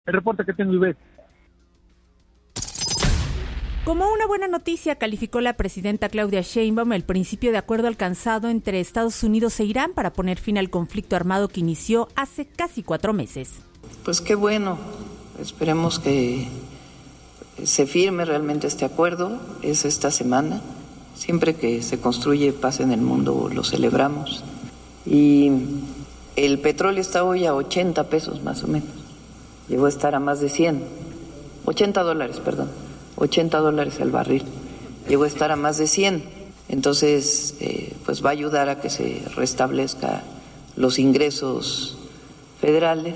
El reporte que tengo, Ivette. Como una buena noticia, calificó la presidenta Claudia Sheinbaum el principio de acuerdo alcanzado entre Estados Unidos e Irán para poner fin al conflicto armado que inició hace casi 4 meses. Pues qué bueno, esperemos que se firme realmente este acuerdo, es esta semana. Siempre que se construye paz en el mundo lo celebramos. Y el petróleo está hoy a 80 pesos más o menos, llegó a estar a más de 100, $80, perdón. $80 el barril, llegó a estar a más de 100, entonces pues va a ayudar a que se restablezca los ingresos federales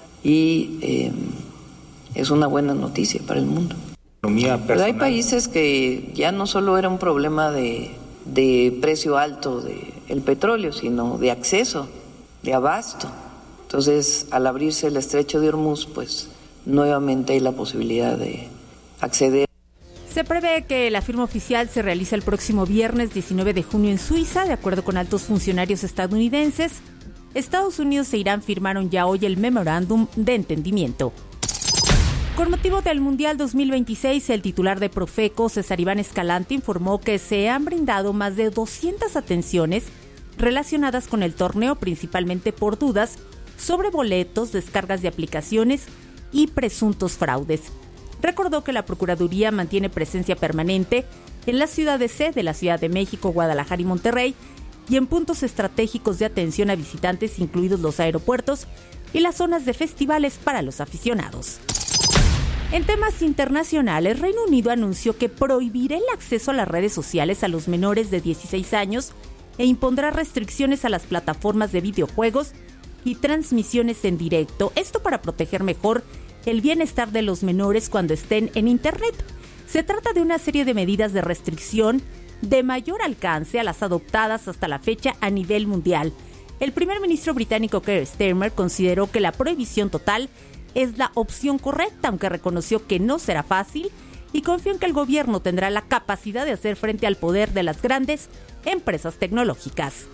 y es una buena noticia para el mundo. Pero hay países que ya no solo era un problema de precio alto del petróleo, sino de acceso, de abasto. Entonces, al abrirse el estrecho de Hormuz, pues nuevamente hay la posibilidad de acceder. Se prevé que la firma oficial se realice el próximo viernes 19 de junio en Suiza, de acuerdo con altos funcionarios estadounidenses. Estados Unidos e Irán firmaron ya hoy el memorándum de entendimiento. Con motivo del Mundial 2026, el titular de Profeco, César Iván Escalante, informó que se han brindado más de 200 atenciones relacionadas con el torneo, principalmente por dudas sobre boletos, descargas de aplicaciones y presuntos fraudes. Recordó que la Procuraduría mantiene presencia permanente en las ciudades sede, la Ciudad de México, Guadalajara y Monterrey, y en puntos estratégicos de atención a visitantes, incluidos los aeropuertos y las zonas de festivales para los aficionados. En temas internacionales, Reino Unido anunció que prohibirá el acceso a las redes sociales a los menores de 16 años e impondrá restricciones a las plataformas de videojuegos y transmisiones en directo, esto para proteger mejor el bienestar de los menores cuando estén en Internet. Se trata de una serie de medidas de restricción de mayor alcance a las adoptadas hasta la fecha a nivel mundial. El primer ministro británico Keir Starmer consideró que la prohibición total es la opción correcta, aunque reconoció que no será fácil y confió en que el gobierno tendrá la capacidad de hacer frente al poder de las grandes empresas tecnológicas.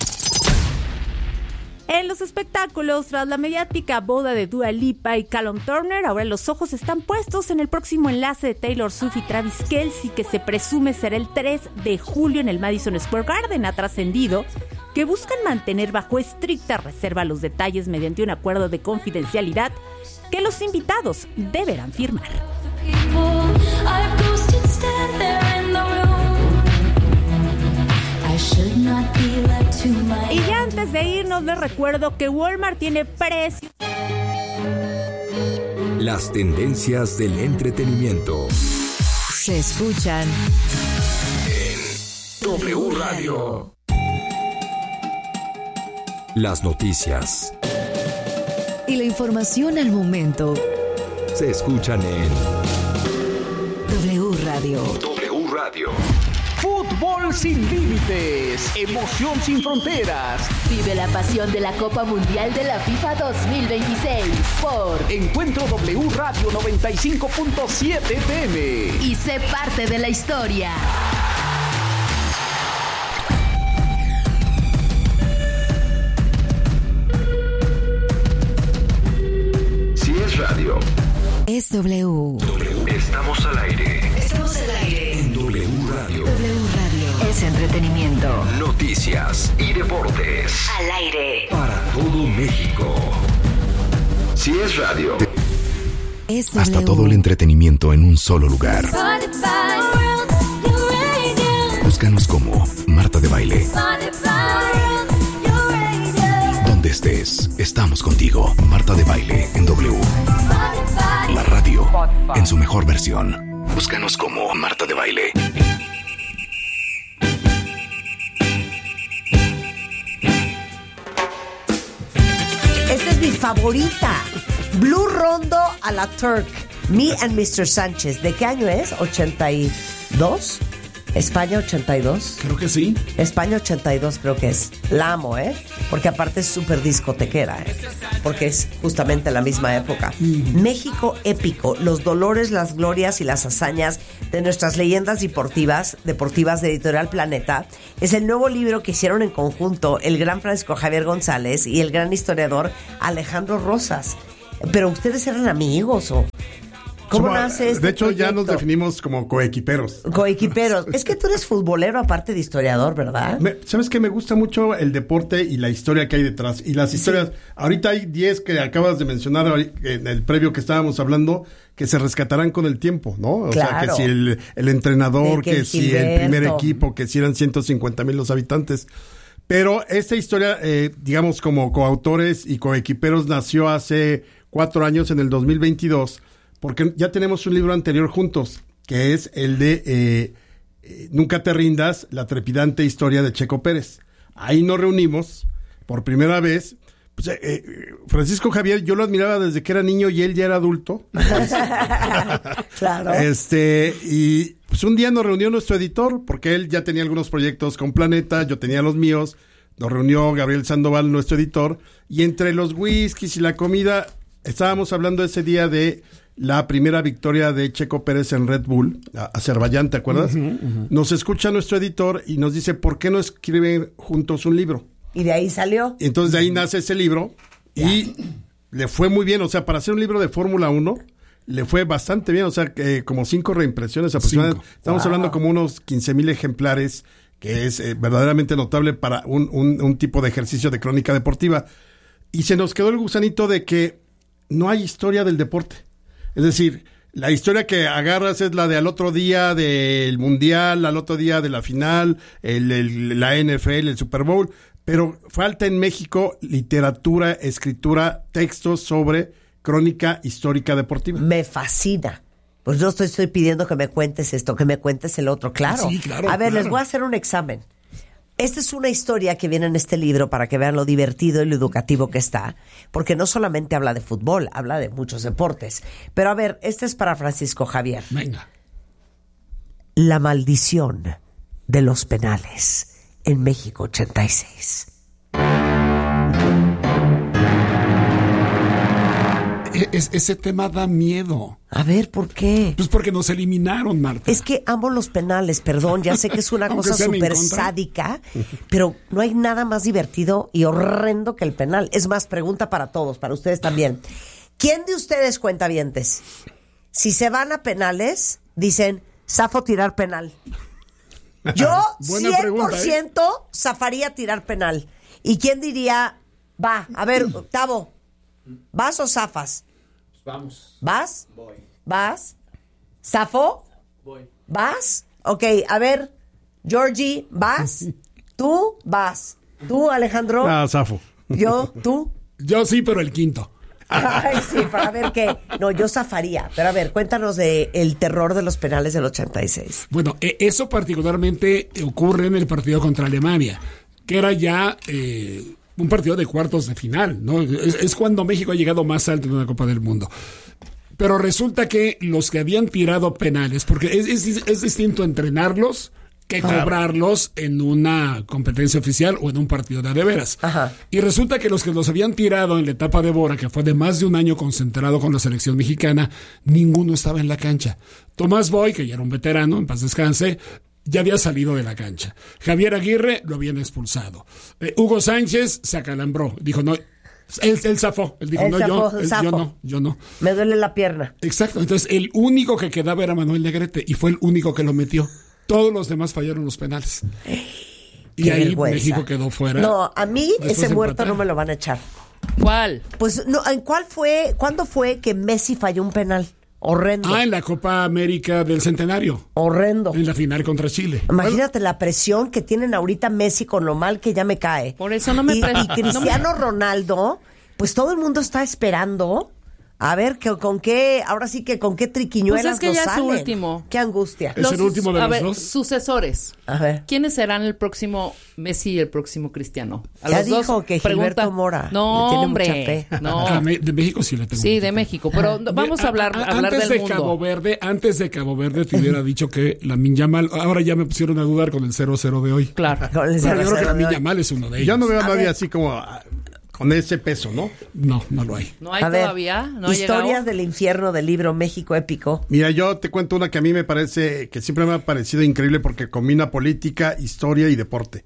En los espectáculos, tras la mediática boda de Dua Lipa y Callum Turner, ahora los ojos están puestos en el próximo enlace de Taylor Swift y Travis Kelce, que se presume será el 3 de julio en el Madison Square Garden. Ha trascendido que buscan mantener bajo estricta reserva los detalles mediante un acuerdo de confidencialidad que los invitados deberán firmar. Y ya antes de irnos, les recuerdo que Walmart tiene precios. Las tendencias del entretenimiento se escuchan en W Radio. Las noticias y la información al momento se escuchan en W Radio. W Radio. Fútbol sin límites, emoción sin fronteras. Vive la pasión de la Copa Mundial de la FIFA 2026 por Encuentro W Radio 95.7 FM. Y sé parte de la historia. Si es radio, es W. Estamos al aire. Estamos al aire. En W Radio. W Radio. Es entretenimiento. Noticias y deportes. Al aire. Para todo México. Si es radio. Es W. Hasta todo el entretenimiento en un solo lugar. Búscanos como Marta de Baile. Donde estés, estamos contigo. Marta de Baile en W. La radio en su mejor versión. Búscanos como Marta de Baile. Esta es mi favorita. Blue Rondo a la Turk. Me and Mr. Sánchez. ¿De qué año es? ¿82? ¿España 82? Creo que sí. España 82 creo que es. La amo, porque aparte es súper discotequera, porque es justamente la misma época. México épico, los dolores, las glorias y las hazañas de nuestras leyendas deportivas de Editorial Planeta. Es el nuevo libro que hicieron en conjunto el gran Francisco Javier González y el gran historiador Alejandro Rosas. Pero ustedes eran amigos, ¿o cómo nace este De hecho, proyecto? ya nos definimos como coequiperos. Coequiperos. Es que tú eres futbolero aparte de historiador, ¿verdad? ¿Sabes qué? Me gusta mucho el deporte y la historia que hay detrás. Y las historias, ahorita hay 10 que acabas de mencionar en el previo que estábamos hablando, que se rescatarán con el tiempo, ¿no? O sea, que si el entrenador, que si el primer equipo, que si eran 150,000 los habitantes. Pero esta historia, digamos, como coautores y coequiperos, nació hace 4 años, en el 2022, porque ya tenemos un libro anterior juntos, que es el de Nunca te rindas, la trepidante historia de Checo Pérez. Ahí nos reunimos por primera vez. Pues, Francisco Javier, yo lo admiraba desde que era niño y él ya era adulto. Claro. Y pues un día nos reunió nuestro editor, porque él ya tenía algunos proyectos con Planeta, yo tenía los míos. Nos reunió Gabriel Sandoval, nuestro editor, y entre los whiskies y la comida, estábamos hablando ese día de la primera victoria de Checo Pérez en Red Bull, Azerbaiyán, ¿te acuerdas? Nos escucha nuestro editor y nos dice, ¿por qué no escriben juntos un libro? Y de ahí salió. Y entonces de ahí nace ese libro y le fue muy bien. O sea, para hacer un libro de Fórmula 1, le fue bastante bien. O sea, como 5 reimpresiones aproximadamente. Estamos hablando como unos 15,000 ejemplares, que es verdaderamente notable para un tipo de ejercicio de crónica deportiva. Y se nos quedó el gusanito de que no hay historia del deporte. Es decir, la historia que agarras es la de al otro día del Mundial, al otro día de la final, la NFL, el Super Bowl, pero falta en México literatura, escritura, textos sobre crónica histórica deportiva. Me fascina. Pues yo estoy pidiendo que me cuentes esto, que me cuentes el otro, claro. Sí, claro. A ver, claro. les voy a hacer un examen. Esta es una historia que viene en este libro para que vean lo divertido y lo educativo que está, porque no solamente habla de fútbol, habla de muchos deportes. Pero a ver, este es para Francisco Javier. Venga. La maldición de los penales en México 86. Ese tema da miedo. A ver, ¿por qué? Pues porque nos eliminaron, Marta. Es que amo los penales, perdón, ya sé que es una Aunque cosa sean en súper contra. sádica, pero no hay nada más divertido y horrendo que el penal. Es más, pregunta para todos, para ustedes también. ¿Quién de ustedes, cuentavientes, si se van a penales, dicen, zafo tirar penal? Yo Buena 100% pregunta, zafaría tirar penal. ¿Y quién diría, va, a ver, Tavo, ¿vas o zafas? Vamos. ¿Vas? Voy. ¿Vas? ¿Zafo? Voy. ¿Vas? Ok, a ver, Georgie, ¿vas? ¿Tú? ¿Vas? ¿Tú, Alejandro? Zafo. ¿Yo? ¿Tú? Yo sí, pero el quinto. Ay, sí, para ver qué. No, yo zafaría. Pero a ver, cuéntanos de el terror de los penales del 86. Bueno, eso particularmente ocurre en el partido contra Alemania, que era ya un partido de cuartos de final, ¿no? Es cuando México ha llegado más alto en una Copa del Mundo. Pero resulta que los que habían tirado penales, porque es distinto entrenarlos que cobrarlos en una competencia oficial o en un partido de veras. Ajá. Y resulta que los habían tirado en la etapa de Bora, que fue de más de un año concentrado con la selección mexicana, ninguno estaba en la cancha. Tomás Boy, que ya era un veterano, en paz descanse, ya había salido de la cancha. Javier Aguirre lo habían expulsado. Hugo Sánchez se acalambró. Dijo, no, él zafó. Él dijo, Él no, zafó, yo no. Me duele la pierna. Exacto. Entonces, el único que quedaba era Manuel Negrete y fue el único que lo metió. Todos los demás fallaron los penales. Y Qué ahí vergüenza. México quedó fuera. No, a mí Después ese de muerto empatar. no me lo van a echar. ¿Cuál? Pues, no, ¿cuándo fue que Messi falló un penal? Horrendo. En la Copa América del Centenario. Horrendo. En la final contra Chile. Imagínate la presión que tienen ahorita Messi con lo mal que ya me cae. Por eso no me Y pre- Cristiano Ronaldo, pues todo el mundo está esperando a ver con qué, ahora sí que con qué triquiñuelas Pues es que nos ya es su salen. último. Qué angustia. Es el último de a los ver, dos. sucesores. A ver. ¿Quiénes serán el próximo Messi y el próximo Cristiano? A Ya los dos, dijo que pregunta. Mora. No, le tiene hombre. mucha fe. No. De México sí le tengo. Sí, mucha de fe. México. Pero vamos a hablar Antes del de mundo. Antes de Cabo Verde te hubiera dicho que Lamine Yamal, ahora ya me pusieron a dudar con el 0-0 de hoy. Claro. Con el Pero yo creo que 0-0 de Lamine hoy. Yamal es uno de ellos. Yo no veo a nadie ver. así como con ese peso, ¿no? No lo hay. No hay A ver, todavía. No ha Historias llegado. del infierno del libro México Épico. Mira, yo te cuento una que a mí me parece, que siempre me ha parecido increíble porque combina política, historia y deporte.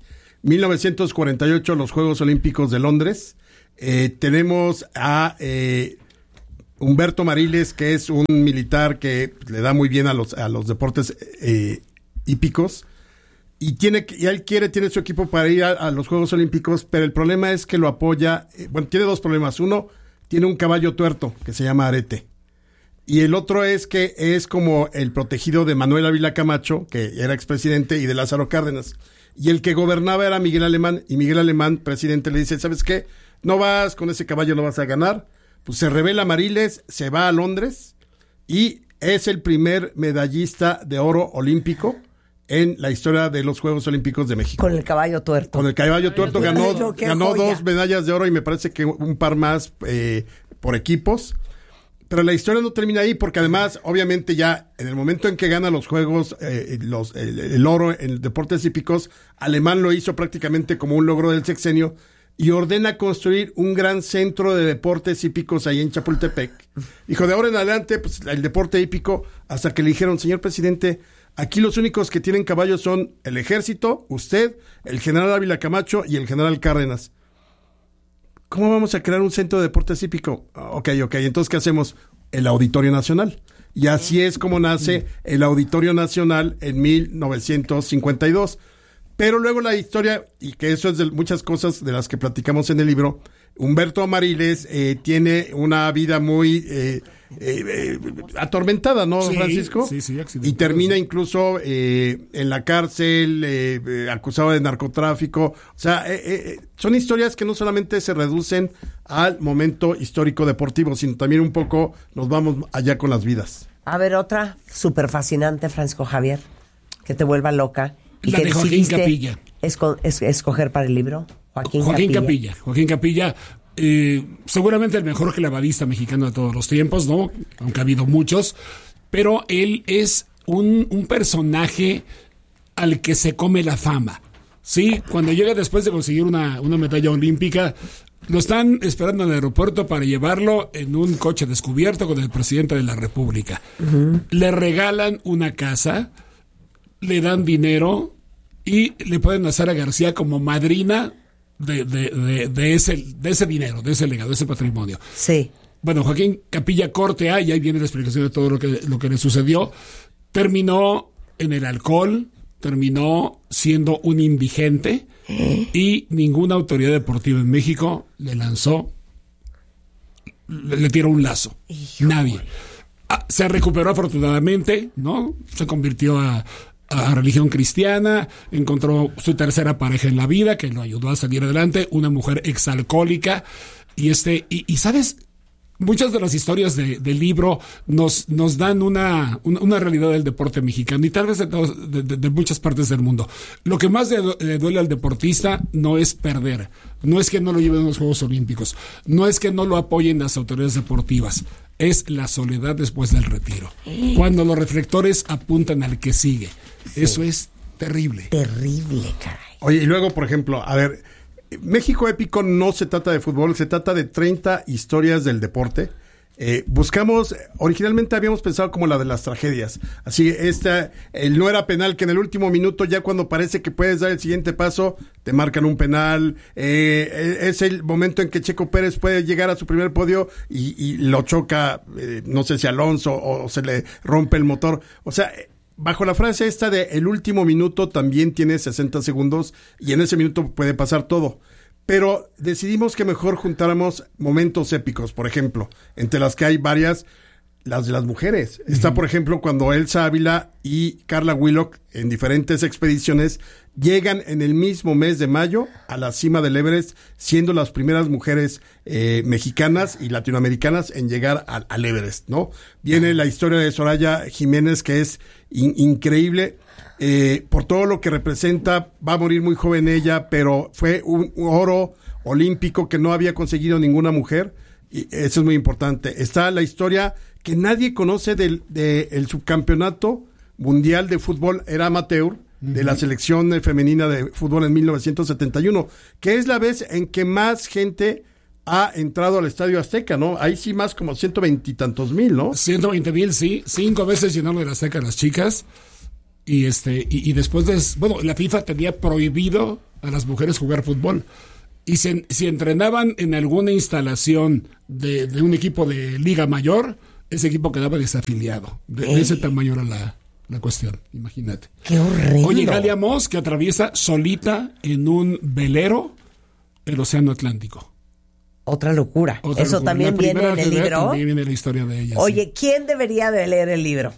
1948, los Juegos Olímpicos de Londres. Tenemos a Humberto Mariles, que es un militar que le da muy bien a los deportes hípicos, y él tiene su equipo para ir a los Juegos Olímpicos, pero el problema es que lo apoya, tiene dos problemas. Uno, tiene un caballo tuerto que se llama Arete, y el otro es que es como el protegido de Manuel Ávila Camacho, que era expresidente, y de Lázaro Cárdenas, y el que gobernaba era Miguel Alemán, y Miguel Alemán, presidente, le dice, ¿sabes qué? No vas con ese caballo, no vas a ganar. Pues se revela Mariles, se va a Londres y es el primer medallista de oro olímpico en la historia de los Juegos Olímpicos de México. Con el caballo tuerto. Con el caballo tuerto ganó 2 medallas de oro y me parece que un par más por equipos. Pero la historia no termina ahí porque además, obviamente ya en el momento en que gana los Juegos, el oro en deportes hípicos, Alemán lo hizo prácticamente como un logro del sexenio y ordena construir un gran centro de deportes hípicos ahí en Chapultepec. Dijo, de ahora en adelante, pues el deporte hípico, hasta que le dijeron, señor presidente, aquí los únicos que tienen caballos son el ejército, usted, el general Ávila Camacho y el general Cárdenas. ¿Cómo vamos a crear un centro de deportes hípico? Ok, entonces ¿qué hacemos? El Auditorio Nacional. Y así es como nace el Auditorio Nacional en 1952. Pero luego la historia, y que eso es de muchas cosas de las que platicamos en el libro, Humberto Mariles tiene una vida muy atormentada, ¿no, Francisco? Sí, y termina incluso en la cárcel, acusado de narcotráfico. O sea, son historias que no solamente se reducen al momento histórico deportivo, sino también un poco nos vamos allá con las vidas. A ver, otra súper fascinante, Francisco Javier, que te vuelva loca. La de Joaquín Capilla. Escoger para el libro. Joaquín Capilla, seguramente el mejor clavadista mexicano de todos los tiempos, ¿no? Aunque ha habido muchos, pero él es un personaje al que se come la fama. Sí, cuando llega después de conseguir una medalla olímpica, lo están esperando en el aeropuerto para llevarlo en un coche descubierto con el presidente de la República. Uh-huh. Le regalan una casa, le dan dinero y le pueden hacer a García como madrina de ese dinero, de ese legado, de ese patrimonio. Sí. Bueno, Joaquín Capilla corte y ahí viene la explicación de todo lo que le sucedió. Terminó en el alcohol, terminó siendo un indigente y ninguna autoridad deportiva en México le tiró un lazo. Híjole. Nadie. Se recuperó afortunadamente, ¿no? Se convirtió a religión cristiana, encontró su tercera pareja en la vida que lo ayudó a salir adelante, una mujer exalcohólica y ¿sabes? Muchas de las historias del libro nos dan una realidad del deporte mexicano y tal vez de muchas partes del mundo. Lo que más le duele al deportista no es perder, no es que no lo lleven a los Juegos Olímpicos, no es que no lo apoyen las autoridades deportivas, es la soledad después del retiro. Cuando los reflectores apuntan al que sigue. Sí. Eso es terrible. Terrible, caray. Oye, y luego, por ejemplo, a ver, México Épico no se trata de fútbol, se trata de 30 historias del deporte. Originalmente habíamos pensado como la de las tragedias. Así, el no era penal, que en el último minuto, ya cuando parece que puedes dar el siguiente paso, te marcan un penal. Es el momento en que Checo Pérez puede llegar a su primer podio y lo choca, no sé si Alonso o se le rompe el motor. O sea, bajo la frase esta de el último minuto también tiene 60 segundos y en ese minuto puede pasar todo. Pero decidimos que mejor juntáramos momentos épicos, por ejemplo, entre las que hay varias, las de las mujeres. Uh-huh. Está, por ejemplo, cuando Elsa Ávila y Carla Willock, en diferentes expediciones, llegan en el mismo mes de mayo a la cima del Everest, siendo las primeras mujeres mexicanas y latinoamericanas en llegar al Everest, ¿no? Viene la historia de Soraya Jiménez, que es increíble. Por todo lo que representa, va a morir muy joven ella, pero fue un oro olímpico que no había conseguido ninguna mujer, y eso es muy importante. Está la historia que nadie conoce del subcampeonato mundial de fútbol, era amateur, de la selección femenina de fútbol en 1971, que es la vez en que más gente ha entrado al Estadio Azteca, ¿no? Ahí sí más como 120 y tantos mil, ¿no? 120,000, sí, 5 veces llenaron el Azteca las chicas. Y después la FIFA tenía prohibido a las mujeres jugar fútbol. Y si entrenaban en alguna instalación de un equipo de Liga Mayor, ese equipo quedaba desafiliado. De ese tamaño era la cuestión, imagínate. ¡Qué horrible! Oye, Galia Moss, que atraviesa solita en un velero el Océano Atlántico. Otra locura. Eso también viene en el libro. También viene la historia de ella. Oye, sí. ¿Quién debería de leer el libro?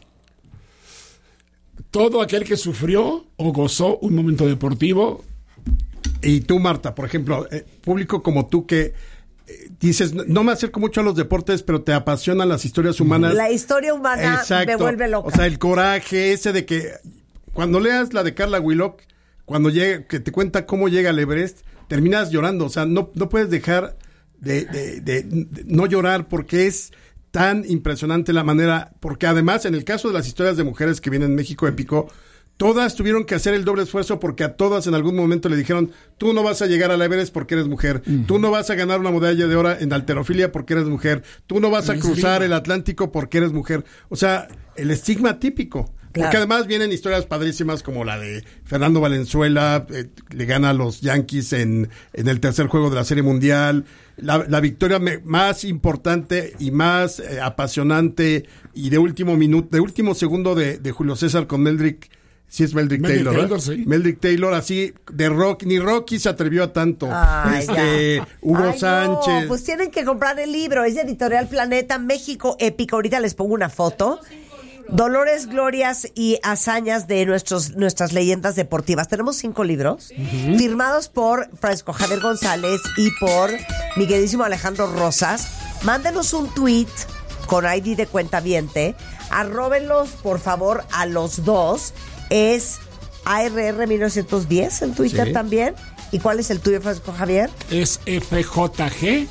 Todo aquel que sufrió o gozó un momento deportivo. Y tú, Marta, por ejemplo, público como tú que dices, no me acerco mucho a los deportes, pero te apasionan las historias humanas. La historia humana. Exacto. Me vuelve loca. O sea, el coraje ese de que cuando leas la de Carla Willock, cuando llega, que te cuenta cómo llega al Everest, terminas llorando. O sea, no puedes dejar de no llorar porque es tan impresionante la manera, porque además en el caso de las historias de mujeres que vienen en México Épico, todas tuvieron que hacer el doble esfuerzo porque a todas en algún momento le dijeron, tú no vas a llegar al Everest porque eres mujer, tú no vas a ganar una medalla de oro en halterofilia porque eres mujer, tú no vas a cruzar el Atlántico porque eres mujer. O sea, el estigma típico. Claro. Porque además vienen historias padrísimas como la de Fernando Valenzuela, le gana a los Yankees en el tercer juego de la Serie Mundial, la victoria más importante y más apasionante y de último minuto, de último segundo de Julio César con Meldrick. Sí, es Meldrick Taylor, sí. Meldrick Taylor, así, de Rocky, ni Rocky se atrevió a tanto. Hugo Sánchez. No, pues tienen que comprar el libro, es de Editorial Planeta, México Épico. Ahorita les pongo una foto. Dolores, glorias y hazañas de nuestras leyendas deportivas. Tenemos 5 libros, firmados por Francisco Javier González y por mi queridísimo Alejandro Rosas. Mándenos un tweet con ID de cuentaviente. Arróbenlos, por favor, a los dos. Es ARR1910 en Twitter también. ¿Y cuál es el tuyo, Francisco Javier? Es FJG-TD.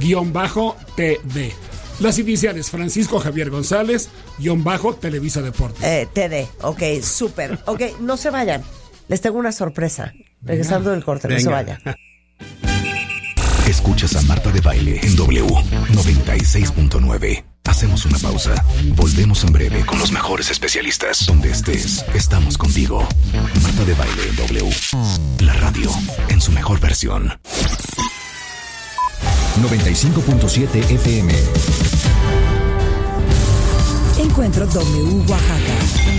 Las iniciales, Francisco Javier González, _Televisa Deportes. TD, ok, súper. Ok, no se vayan. Les tengo una sorpresa. Regresando del corte, no se vayan. Escuchas a Marta de Baile en W 96.9. Hacemos una pausa. Volvemos en breve con los mejores especialistas. Donde estés, estamos contigo. Marta de Baile en W. La radio en su mejor versión. 95.7 FM. Encuentro W Oaxaca.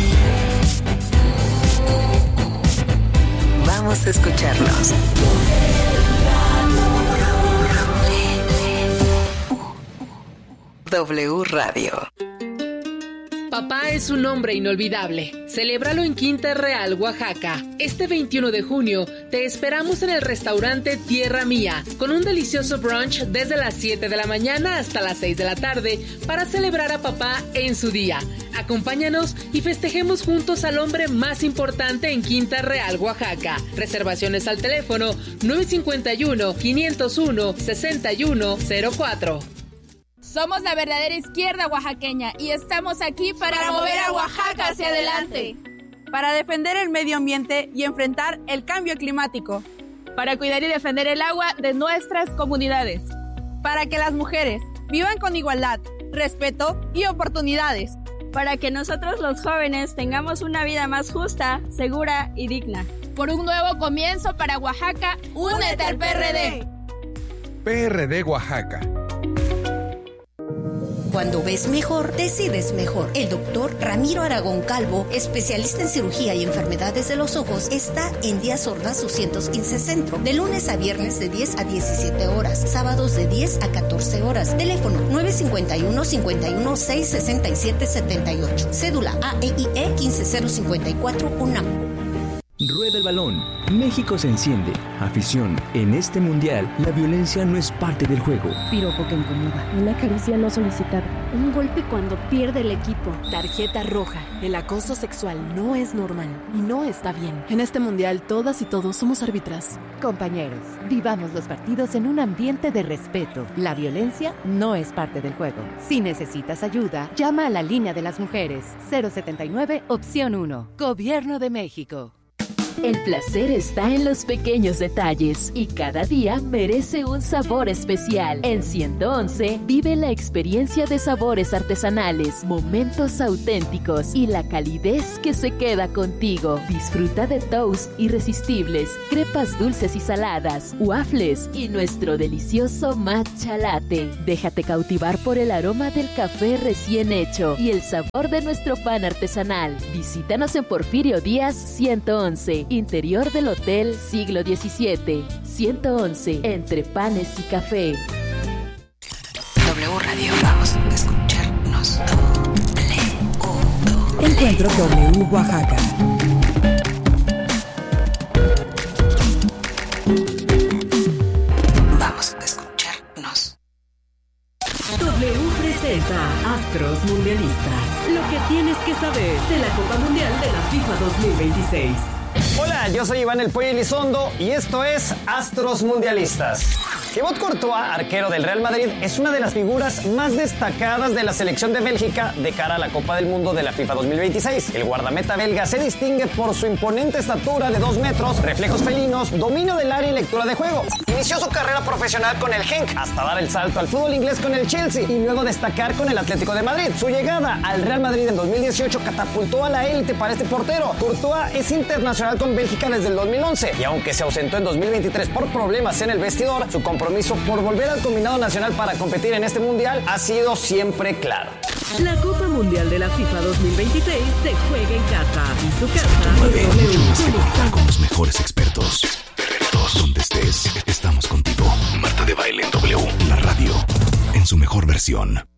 Vamos a escucharnos. W Radio. Papá es un hombre inolvidable. Celébralo en Quinta Real, Oaxaca. Este 21 de junio te esperamos en el restaurante Tierra Mía, con un delicioso brunch desde las 7 de la mañana hasta las 6 de la tarde para celebrar a papá en su día. Acompáñanos y festejemos juntos al hombre más importante en Quinta Real, Oaxaca. Reservaciones al teléfono 951-501-6104. Somos la verdadera izquierda oaxaqueña y estamos aquí para mover a Oaxaca hacia adelante. Para defender el medio ambiente y enfrentar el cambio climático. Para cuidar y defender el agua de nuestras comunidades. Para que las mujeres vivan con igualdad, respeto y oportunidades. Para que nosotros los jóvenes tengamos una vida más justa, segura y digna. Por un nuevo comienzo para Oaxaca, únete al PRD. PRD Oaxaca. Cuando ves mejor, decides mejor. El doctor Ramiro Aragón Calvo, especialista en cirugía y enfermedades de los ojos, está en Díaz Ordaz 215 Centro, de lunes a viernes de 10 a 17 horas, sábados de 10 a 14 horas. Teléfono 951-516-6778. Cédula AEIE 15054 UNAM. Rueda el balón. México se enciende. Afición. En este mundial, la violencia no es parte del juego. Piropo que incomoda. Una caricia no solicitada. Un golpe cuando pierde el equipo. Tarjeta roja. El acoso sexual no es normal y no está bien. En este mundial, todas y todos somos árbitras. Compañeros, vivamos los partidos en un ambiente de respeto. La violencia no es parte del juego. Si necesitas ayuda, llama a la línea de las mujeres. 079, opción 1. Gobierno de México. El placer está en los pequeños detalles y cada día merece un sabor especial. En 111 vive la experiencia de sabores artesanales, momentos auténticos y la calidez que se queda contigo. Disfruta de toast irresistibles, crepas dulces y saladas, waffles y nuestro delicioso matcha latte. Déjate cautivar por el aroma del café recién hecho y el sabor de nuestro pan artesanal. Visítanos en Porfirio Díaz 111, interior del Hotel Siglo XVII. 111, entre panes y café. W Radio, vamos a escucharnos. Encuentro W Oaxaca. Vamos a escucharnos. W presenta Astros Mundialistas. Lo que tienes que saber de la Copa Mundial de la FIFA 2026. Hola, yo soy Iván El Pollo Elizondo y esto es Astros Mundialistas. Thibaut Courtois, arquero del Real Madrid, es una de las figuras más destacadas de la selección de Bélgica de cara a la Copa del Mundo de la FIFA 2026. El guardameta belga se distingue por su imponente estatura de 2 metros, reflejos felinos, dominio del área y lectura de juego. Inició su carrera profesional con el Genk, hasta dar el salto al fútbol inglés con el Chelsea y luego destacar con el Atlético de Madrid. Su llegada al Real Madrid en 2018 catapultó a la élite para este portero. Courtois es internacional con Bélgica desde el 2011 y aunque se ausentó en 2023 por problemas en el vestidor, su compromiso por volver al combinado nacional para competir en este mundial ha sido siempre claro. La Copa Mundial de la FIFA 2026 se juega en casa y su casa conectar con los mejores expertos. Donde estés, estamos contigo. Marta de Baile en W, la radio, en su mejor versión.